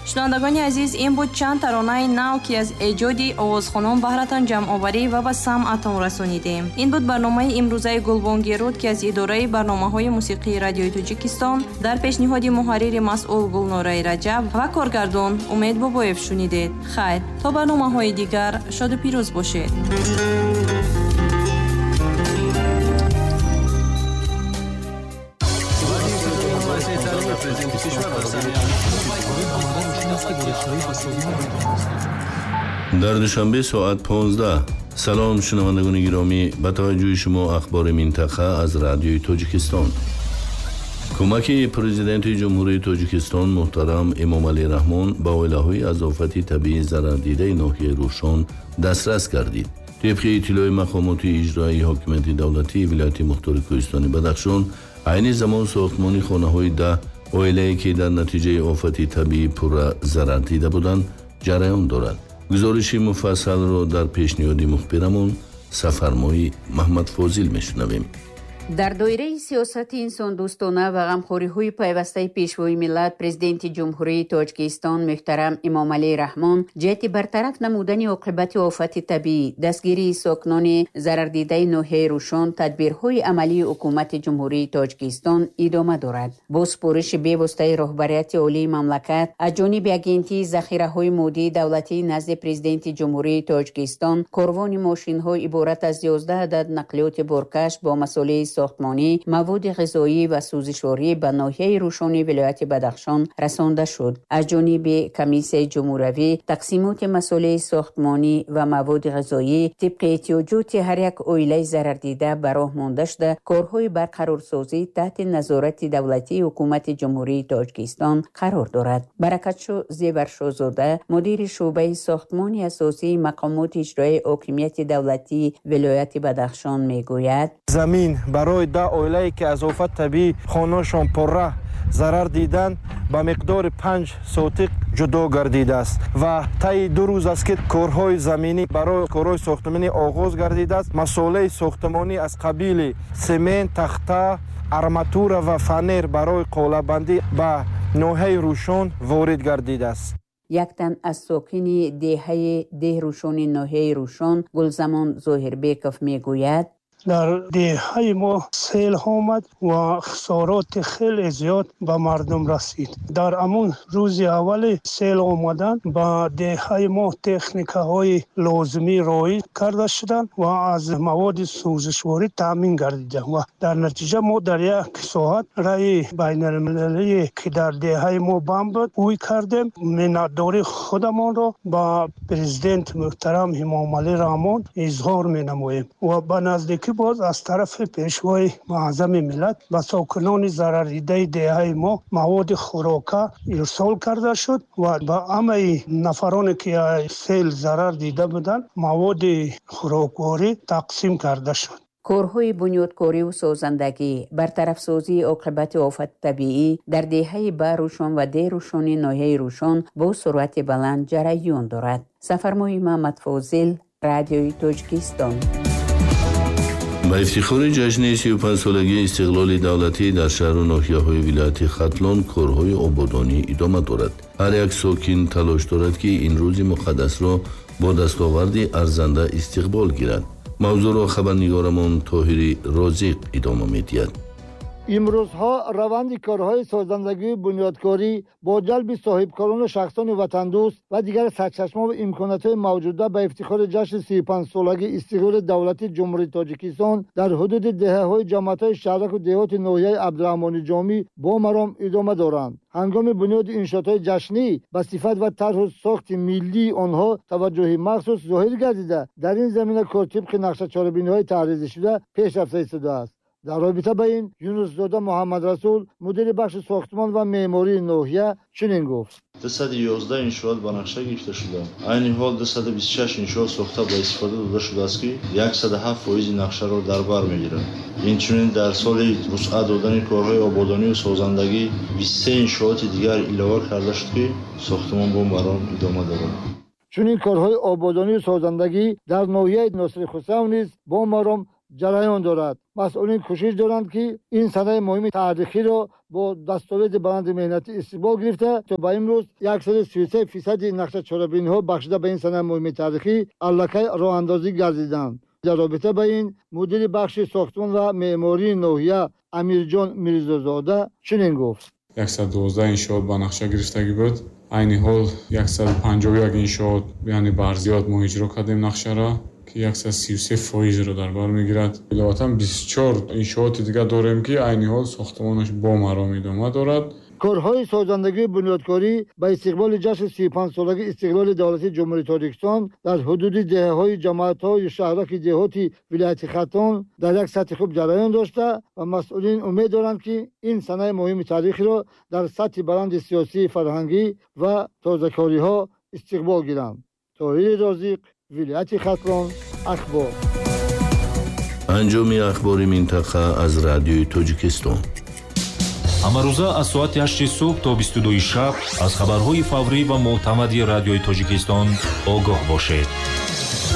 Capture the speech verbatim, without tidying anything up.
шунавандагони азиз, ин буд чанд таронаи нав ки аз эҷоди овозхонон баҳратон ҷамъоварӣ ва ба самъатон расонидем. ин буд барномаи имрӯзаи Гулбонгеруд ки аз идораи барномаҳои мусиқии радиои Тоҷикистон дар пешниҳоди муҳаррири масъул Гулнораи Раҷаб ва коргардон Умед Бобоев шунидед. хайр, то барномаҳои дигар шоду пирӯз бошед. дар душанбе соат понздаҳ. салом шунавандагони гиромӣ, ба таваҷҷӯҳи шумо ахбори минтақа аз радиои Тоҷикистон. кӯмаки президенти ҷумҳурии Тоҷикистон муҳтарам Эмомалӣ Раҳмон ба оилаҳои аз офати табиӣ зарардидаи ноҳияи Рӯшон дастрас гардид. طبق اطلاع مقامات اجرایی حاکمیت دولتی ولایت مختار کوهستان بدخشان، عین زمان ساختمان خانه‌های ده عائله‌ای که در نتیجه آفت طبیعی پر ضرر دیده بودند جریان دارد. گزارش مفصل را در پیشنهاد مخبرمون سفرمای محمد فاضل میشنویم. дар доираи сиёсати инсондӯстона ва ғамхориҳои пайвастаи пешвои миллат, президенти ҷумҳурии Тоҷикистон муҳтарам Эмомалӣ Раҳмон ҷиҳати бартараф намудани оқибати офати табиӣ, дастгирии сокинони зарардидаи ноҳияи Рӯшон, тадбирҳои амалии ҳукумати ҷумҳурии Тоҷикистон идома дорад. бо супориши бевоситаи роҳбарияти олии мамлакат аз ҷониби агентии захираҳои моддии давлатии назди президенти ҷумҳурии Тоҷикистон, корвони мошинҳо иборат аз ёздаҳ адад нақлиёти боркаш бо масъулии ساختمانی، مواد غذایی و سوزشواری به ناحیه روشونی ولایت بدخشان رسانده شد. از جانب کمیسیون جمهوری تقسیمات مسائل ساختمانی و مواد غذایی طبق احتیاجات هر یک عائله ضرر دیده به راه مانده شده. کارهای برقرارسازی تحت نظارت دولتی حکومت جمهوری تاجیکستان قرار دارد. برکتشو زیورشاهزاده، مدیر شعبه ساختمانی اساسی مقامات اجرایی حاکمیت دولتی ولایت بدخشان میگوید: زمین برای ده عائله‌ای که از آفت طبیعی خانه‌شان پرره ضرر دیدند به مقدار پنج سوتق جدا گردیده است و طی دو روز است که کارهای زمینی برای کارهای ساختمانی آغاز گردیده است. مسائل ساختمانی از قبیل سمنت، تخته، آرماتور و فانر برای قاله‌بندی به ناحیه روشون وارد گردیده است. یک تن از ساکنی دهه ده روشون ناحیه روشون گلزمان ظاهربیکوف میگوید: در دهه ما سیل آمد و خسارات خیلی زیاد به مردم رسید. در امون روز اول سیل آمدن با دهه ما تکنیکه های لازمی رایج کرده شدن و از مواد سوزشواری تامین گردیده و در نتیجه ما در یک ساعت رای بین المللی که در دهه ما بم بود اوی کردیم. منتداری خودمان را با پرزیدنت محترم امامعلی رحمان اظهار می نماییم و به نزدیکی باز از طرف پیشوای معظم ملت به ساکنان ضرر دیده دهه ما مواد خوراکه ارسال کرده شد و به همه نفرانی که سیل ضرر دیده بودند مواد خوراکواری تقسیم کرده شد. کارهای بنیادکاری و سازندگی، برطرف‌سازی عاقبت آفت طبیعی در دهه به روشون و ده روشون ناحیه روشون با سرعت بلند جریان دارد. سفرمای محمد فاضل، رادیوی تاجیکستان. با افتخار جشن سی و پنج سالگی استقلال دولتی در شهر و ناحیه‌های ولایت ختلان کارهای آبادانی ادامه دارد. هر یک ساکن تلاش دارد که این روز مقدس را با دستاوردی ارزنده استقبال گیرد. موضوع را خبرنگارمان طاهری رازق ادامه می‌دهد. امروزها روند کارهای سازندگی بنیادکاری با جلب صاحبکاران و شخصان وطندوست و دیگر سرچشمه و امکانات‌های موجوده به افتخار جشن سی و پنج سالگی استقلال دولتی جمهوری تاجیکستان در حدود دهه‌های جماعت‌های شهرک و دهات ناحیه عبدالرحمانی جامی با مرام ادامه دارند. هنگام بنیاد انشاءات جشنی به صفت و طرح و ساخت ملی آنها توجه مخصوص ظاهر گردیده در این زمینه کار طبق نقشه چهاربینی‌های تعریض شده پیشرفت ایستاده است. در رابطه با این یونس زاده محمد رسول مدیر بخش ساختمان و معماری ناحیه چنین گفت: دویست و یازده انشاءات با نقشه گرفته شده. عین حال دویست و بیست و شش انشاء ساخته با استفاده داده شده است که صد و هفت درصد نقشه را در بر میگیرد. اینچنین در سال وسعت دادن کارهای آبادانی و سازندگی بیست و سه انشاءات دیگر علاوه کرده شد که ساختمان با مرام ادامه دارد. چنین کارهای آبادانی و سازندگی در ناحیه ناصر خسرو نیز با مرام ҷараён дорад. масъулин кӯшиш доранд ки ин санаи муҳими таърихиро бо дастоведи баланди меҳнатӣ истиқбол гирифта то ба имрӯз яксад си و سه фисади нақшачорабиниҳо бахшида ба ин санаи муҳими таърихӣ аллакай роҳандозӣ гардиданд. дар робита ба ин мудири бахши сохтмон ва меъмории ноҳия амирҷон мирзозода чунин гуфт: яксад و دوازده иншоот ба нақша гирифтагӣ буд. айни ҳол яксад و панҷоҳ و یک иншоот яъне барзиёд мо иҷро кардем нақшаро ки яксад و سی و سه фоизро дар бар мегирад. иловатан бисту чор иншооти дигар дорем ки айни ҳол сохтмонаш бо маром идома дорад. корҳои созандагии бунёдкорӣ ба истиқболи ҷашни си و پنج солаги истиқлоли давлати ҷумҳурии Тоҷикистон дар ҳудуди деҳаҳои ҷамоатҳои шаҳраки деҳоти вилояти Хатон дар як сатҳи хуб ҷараён дошта ва масъулин умед доранд ки ин санаи муҳими таърихиро дар сатҳи баланди сиёсӣ, фарҳангӣ ва тозакориҳо истиқбол гиранд. тоҳири розиқ, вилояти Хатлон, ахбор. анҷоми ахбори минтақа аз радиои Тоҷикистон. ҳамарӯза аз соати ҳашти субҳ то бисту дуи шаб аз хабарҳои фаврӣ ва мӯътамади радиои Тоҷикистон огоҳ бошед.